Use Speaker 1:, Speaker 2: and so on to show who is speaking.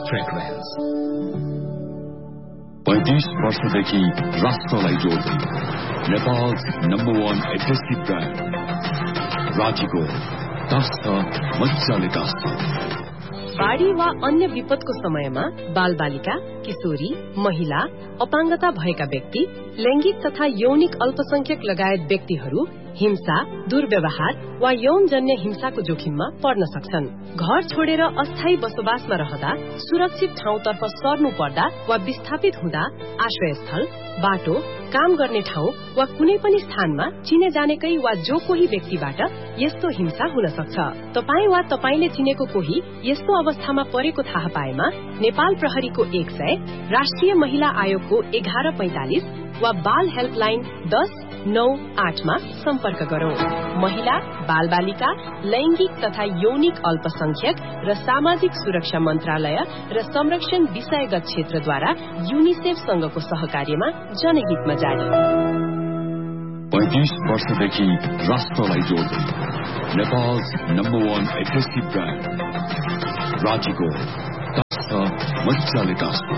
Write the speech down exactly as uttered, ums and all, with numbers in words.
Speaker 1: Fragrance. पैंतीस वर्षदेखि राष्ट्रलाई जोड्दै Nepal number one एडहेसिभ brand राजीको task मजाले टास्क।
Speaker 2: बाढ़ी वा अन्य विपदको समयमा बालबालिका, किशोरी, महिला, अपाङ्गता भएका व्यक्ति, लैंगिक तथा यौनिक अल्पसंख्यक लगायत व्यक्तिहरू हिंसा, दुर्व्यवहार वा यौनजन्य हिंसाको जोखिममा पर्न सक्छन्। घर छोडेर अस्थायी बसोबासमा रहँदा, सुरक्षित ठाउँतर्फ सर्नु पर्दा वा विस्थापित हुँदा आश्रयस्थल, बाटो, काम गर्ने ठाउँ वा कुनै पनि स्थानमा चिने जानेकै वा जो कोही व्यक्तिबाट यस्तो हिंसा हुन सक्छ। तपाई वा तपाईले चिनेको कोही यस्तो अवस्थामा परेको थाहा पाएमा नेपाल प्रहरीको एक सय, राष्ट्रिय महिला आयोगको एघार पैंतालिस वा बाल हेल्पलाइन दस नौ आठमा सम्पर्क गरौं। महिला, बालबालिका, लैंगिक तथा यौनिक अल्पसंख्यक र सामाजिक सुरक्षा मन्त्रालय र संरक्षण विषयगत क्षेत्रद्वारा यूनिसेफ संघको सहकार्यमा जनहितमा जारी।
Speaker 1: पैंतीस वर्षदेखि राष्ट्रलाई जोड्दै Nepal number one एडहेसिभ brand राजीको task मजाले टास्क।